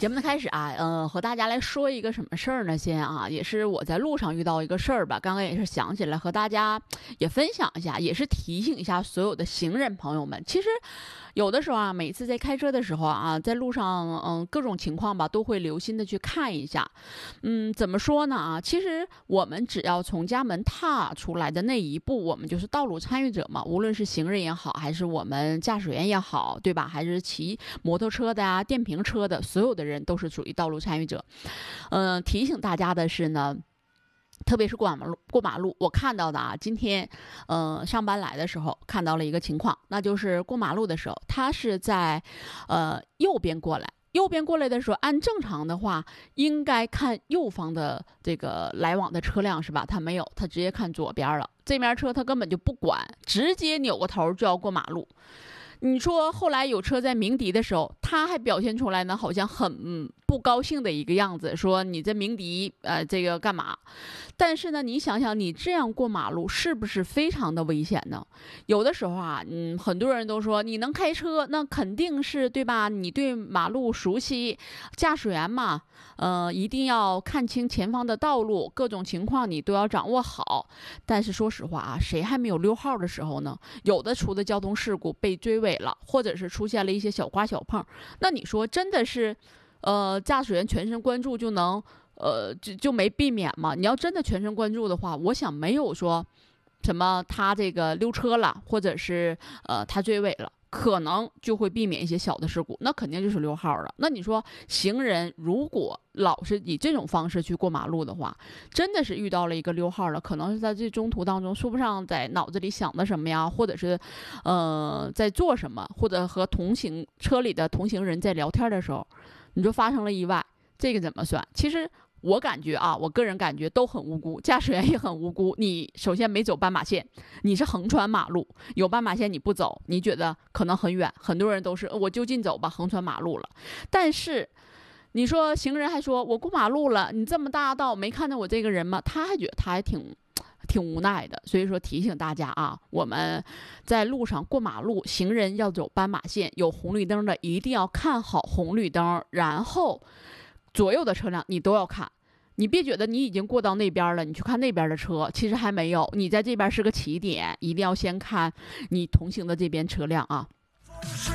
节目的开始啊，和大家来说一个什么事儿呢？先啊，也是我在路上遇到一个事儿吧，刚刚也是想起来和大家也分享一下，也是提醒一下所有的行人朋友们。其实有的时候啊，每次在开车的时候啊，在路上各种情况吧，都会留心的去看一下。怎么说呢啊？其实我们只要从家门踏出来的那一步，我们就是道路参与者嘛，无论是行人也好，还是我们驾驶员也好，对吧？还是骑摩托车的呀、电瓶车的，所有的人都是属于道路参与者。提醒大家的是呢，特别是过马路，我看到的啊，今天上班来的时候看到了一个情况，那就是过马路的时候，他是在右边过来。右边过来的时候，按正常的话，应该看右方的这个来往的车辆是吧？他没有，他直接看左边了。这边车他根本就不管，直接扭个头就要过马路。你说后来有车在鸣笛的时候，他还表现出来呢，好像很不高兴的一个样子，说你这鸣笛，这个干嘛？但是呢，你想想，你这样过马路是不是非常的危险呢？有的时候啊，很多人都说你能开车，那肯定是对吧？你对马路熟悉，驾驶员嘛，一定要看清前方的道路，各种情况你都要掌握好。但是说实话啊，谁还没有溜号的时候呢？有的出的交通事故被追尾了，或者是出现了一些小刮小碰，那你说真的是，驾驶员全神贯注就能，就没避免吗？你要真的全神贯注的话，我想没有说什么他这个溜车了，或者是他追尾了。可能就会避免一些小的事故，那肯定就是溜号了。那你说行人如果老是以这种方式去过马路的话，真的是遇到了一个溜号了，可能是在这中途当中说不上在脑子里想的什么呀，或者是在做什么，或者和车里的同行人在聊天的时候，你就发生了意外，这个怎么算？其实我感觉啊，我个人感觉都很无辜，驾驶员也很无辜。你首先没走斑马线，你是横穿马路，有斑马线你不走，你觉得可能很远，很多人都是我就近走吧，横穿马路了。但是你说行人还说我过马路了，你这么大道没看到我这个人吗？他还觉得他还挺无奈的。所以说提醒大家啊，我们在路上过马路，行人要走斑马线，有红绿灯的一定要看好红绿灯，然后左右的车辆你都要看。你别觉得你已经过到那边了，你去看那边的车，其实还没有，你在这边是个起点，一定要先看你同行的这边车辆啊。